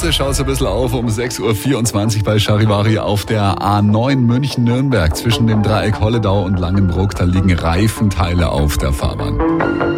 Heute schaut es ein bisschen auf um 6.24 Uhr bei Charivari auf der A9 München-Nürnberg. Zwischen dem Dreieck Holledau und Langenbruck, da liegen Reifenteile auf der Fahrbahn.